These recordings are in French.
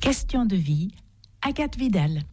Question de vie, Agathe Vidal.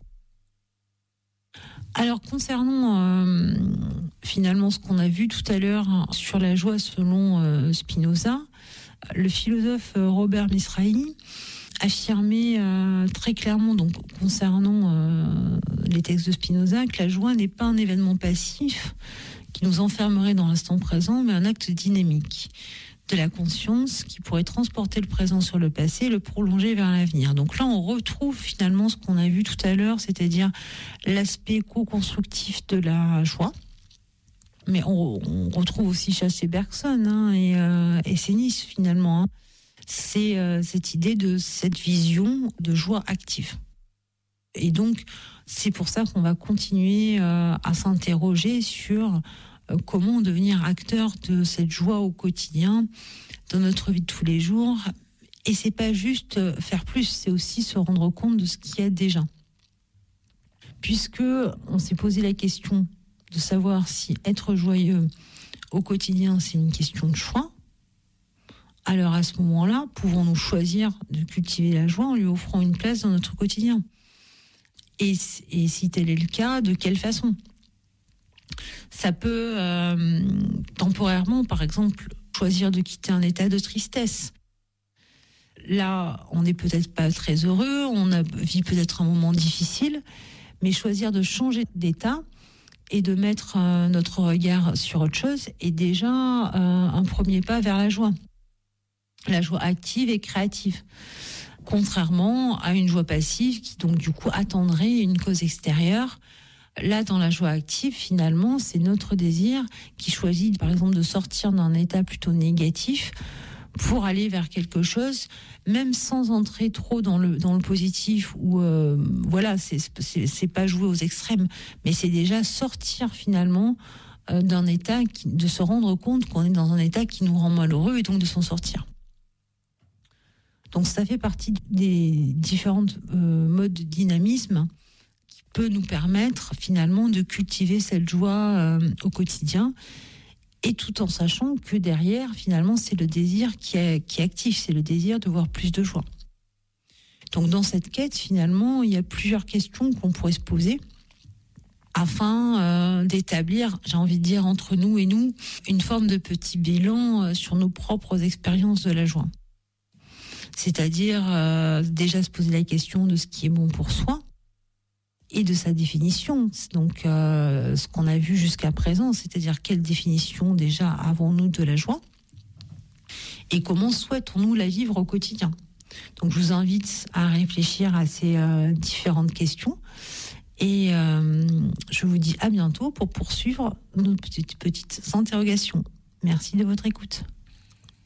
Alors concernant finalement ce qu'on a vu tout à l'heure sur la joie selon Spinoza, le philosophe Robert Mizrahi affirmait très clairement, donc concernant les textes de Spinoza, que la joie n'est pas un événement passif qui nous enfermerait dans l'instant présent, mais un acte dynamique de la conscience qui pourrait transporter le présent sur le passé et le prolonger vers l'avenir. Donc là, on retrouve finalement ce qu'on a vu tout à l'heure, c'est-à-dire l'aspect co-constructif de la joie. Mais on retrouve aussi chez Bergson et Sénis finalement. C'est cette idée de cette vision de joie active. Et donc, c'est pour ça qu'on va continuer à s'interroger sur comment devenir acteur de cette joie au quotidien, dans notre vie de tous les jours. Et c'est pas juste faire plus, c'est aussi se rendre compte de ce qu'il y a déjà. Puisque on s'est posé la question de savoir si être joyeux au quotidien, c'est une question de choix. Alors à ce moment-là, pouvons-nous choisir de cultiver la joie en lui offrant une place dans notre quotidien ? Et si tel est le cas, de quelle façon ? Ça peut temporairement, par exemple, choisir de quitter un état de tristesse. Là, on n'est peut-être pas très heureux, vit peut-être un moment difficile, mais choisir de changer d'état et de mettre notre regard sur autre chose est déjà un premier pas vers la joie active et créative. Contrairement à une joie passive qui donc du coup attendrait une cause extérieure. Là, dans la joie active, finalement, c'est notre désir qui choisit, par exemple, de sortir d'un état plutôt négatif pour aller vers quelque chose, même sans entrer trop dans le positif ou c'est pas jouer aux extrêmes, mais c'est déjà sortir finalement d'un état, de se rendre compte qu'on est dans un état qui nous rend malheureux et donc de s'en sortir. Donc ça fait partie des différents modes de dynamisme qui peut nous permettre finalement de cultiver cette joie au quotidien, et tout en sachant que derrière finalement c'est le désir qui est actif, c'est le désir de voir plus de joie. Donc dans cette quête finalement il y a plusieurs questions qu'on pourrait se poser afin d'établir, j'ai envie de dire, entre nous et nous, une forme de petit bilan sur nos propres expériences de la joie. C'est-à-dire déjà se poser la question de ce qui est bon pour soi et de sa définition. Donc ce qu'on a vu jusqu'à présent, c'est-à-dire quelle définition déjà avons-nous de la joie et comment souhaitons-nous la vivre au quotidien. Donc je vous invite à réfléchir à ces différentes questions et je vous dis à bientôt pour poursuivre nos petites interrogations. Merci de votre écoute.